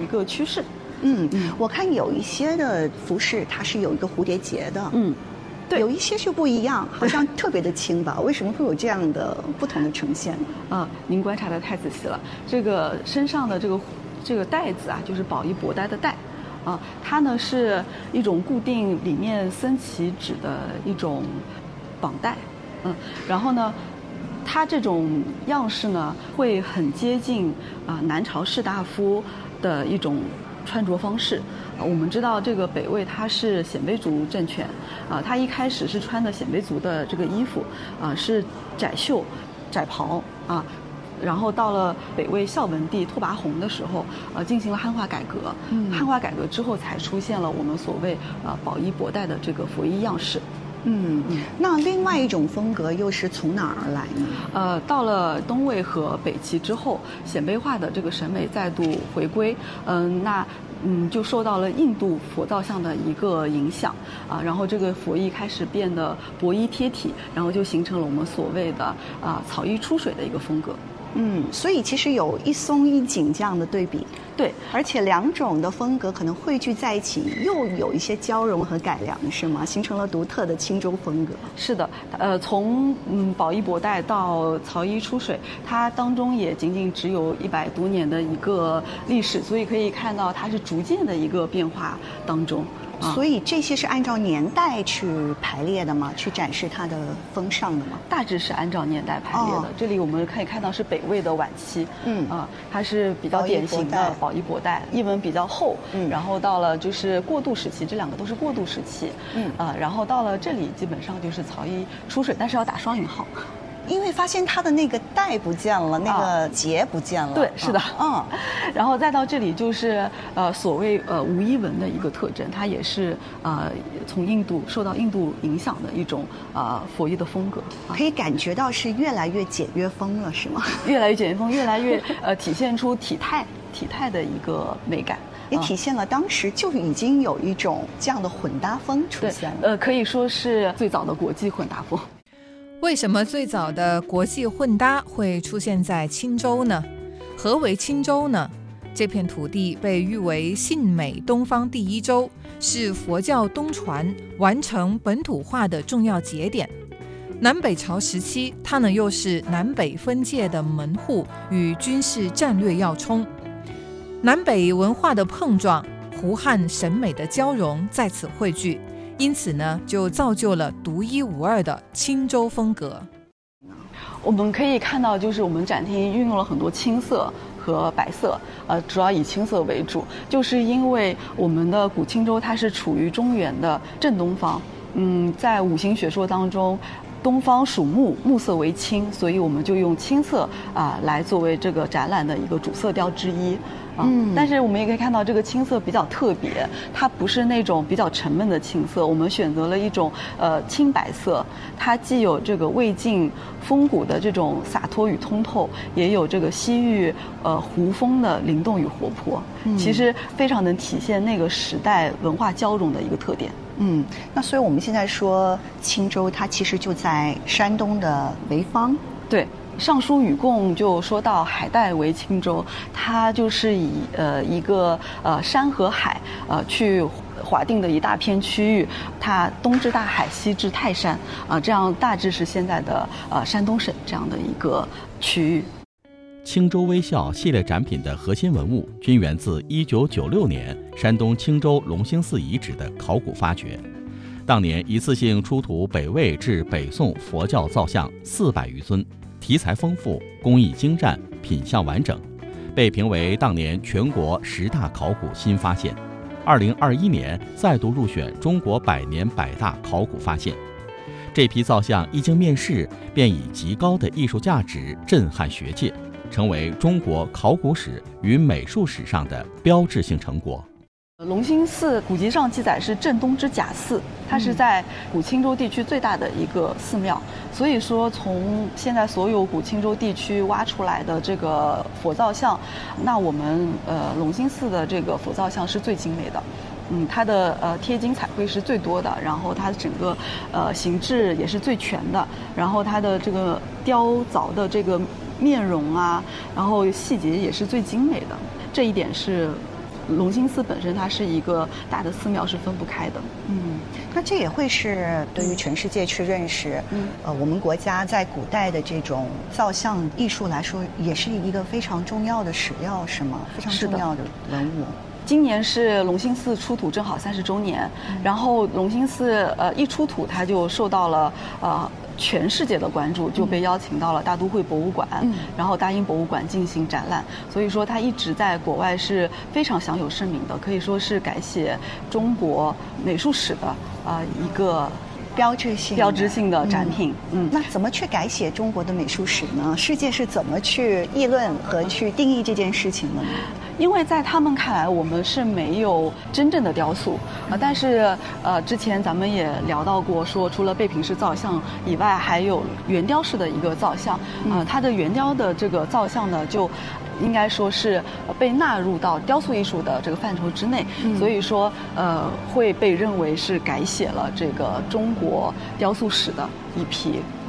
个趋势。 我看有一些的服饰它是有一个蝴蝶结的， 对， 有一些就不一样，好像特别的轻吧？为什么会有这样的不同的呈现呢？ 您观察得太仔细了。这个身上的这个带子啊，就是宝仪博带的带。它呢是一种固定里面森奇纸的一种绑带，然后呢，它这种样式呢会很接近南朝士大夫的一种穿着方式。我们知道这个北魏它是鲜卑族政权，它一开始是穿的鲜卑族的这个衣服，是窄袖、窄袍啊。然后到了北魏孝文帝拓跋宏的时候，进行了汉化改革。汉化改革之后，才出现了我们所谓宝仪博带的这个佛衣样式。 那另外一种风格又是从哪儿而来呢？ 到了东魏和北齐之后，鲜卑化的这个审美再度回归。就受到了印度佛造像的一个影响然后这个佛衣开始变得薄衣贴体，然后就形成了我们所谓的草衣出水的一个风格。 所以其实有一松一紧这样的对比， 对， 而且两种的风格可能汇聚在一起，又有一些交融和改良，是吗？形成了独特的青州风格。 是的，从宝仪博带到草衣出水，它当中也仅仅只有100多年的一个历史，所以可以看到它是逐渐的一个变化当中。 所以这些是按照年代去排列的吗？去展示它的风尚的吗？ 大致是按照年代排列的。这里我们可以看到是北魏的晚期，它是比较典型的宝仪博带，衣纹比较厚，然后到了就是过渡时期，这两个都是过渡时期，然后到了这里基本上就是草衣出水，但是要打双引号。 因为发现它的那个带不见了，那个结不见了。 对，是的，然后再到这里就是所谓无衣纹的一个特征，它也是从受到印度影响的一种佛衣的风格。 可以感觉到是越来越简约风了，是吗？ 越来越简约风，越来越体现出体态的一个美感。 也体现了当时就已经有一种这样的混搭风出现了。 可以说是最早的国际混搭风。 为什么最早的国际混搭会出现在青州呢？何为青州呢？这片土地被誉为信美东方第一州，是佛教东传完成本土化的重要节点。南北朝时期，它呢又是南北分界的门户与军事战略要冲。南北文化的碰撞，胡汉审美的交融在此汇聚，因此呢，就造就了独一无二的青州风格。 我们可以看到，就是我们展厅运用了很多青色和白色，主要以青色为主，就是因为我们的古青州它是处于中原的正东方，在五行学说当中，东方属木，木色为青，所以我们就用青色来作为这个展览的一个主色调之一。但是我们也可以看到，这个青色比较特别，它不是那种比较沉闷的青色，我们选择了一种青白色，它既有这个魏晋风骨的这种洒脱与通透，也有这个西域胡风的灵动与活泼，其实非常能体现那个时代文化交融的一个特点。 那所以我们现在说青州，它其实就在山东的潍坊。 对。尚书禹贡就说到海带为青州，它就是以一个山和海去划定的一大片区域，它东至大海，西至泰山这样大致是现在的山东省这样的一个区域。 青州微笑系列展品的核心文物均源自1996年山东青州龙兴寺遗址的考古发掘。当年一次性出土北魏至北宋佛教造像400余尊，题材丰富，工艺精湛，品相完整，被评为当年全国10大考古新发现。2021年再度入选中国100年100大考古发现。这批造像一经面世，便以极高的艺术价值震撼学界，成为中国考古史与美术史上的标志性成果。 龙兴寺古籍上记载是镇东之甲寺，它是在古青州地区最大的一个寺庙，所以说从现在所有古青州地区挖出来的这个佛造像，那我们龙兴寺的这个佛造像是最精美的。它的贴金彩绘是最多的，然后它整个形制也是最全的，然后它的这个雕凿的这个面容啊，然后细节也是最精美的，这一点是隆兴寺本身它是一个大的寺庙，是分不开的。 那这也会是对于全世界去认识，我们国家在古代的这种造像艺术来说，也是一个非常重要的史料，是吗？非常重要的文物。 今年是隆兴寺出土正好30周年，然后隆兴寺一出土，它就受到了全世界的关注，就被邀请到了大都会博物馆，然后大英博物馆进行展览。所以说，它一直在国外是非常享有盛名的，可以说是改写中国美术史的一个标志性的展品。 那怎么去改写中国的美术史呢？世界是怎么去议论和去定义这件事情的呢？ 因为在他们看来，我们是没有真正的雕塑但是之前咱们也聊到过，说除了贝品式造像以外，还有圆雕式的一个造像它的圆雕的这个造像呢，就应该说是被纳入到雕塑艺术的这个范畴之内，所以说会被认为是改写了这个中国雕塑史的一批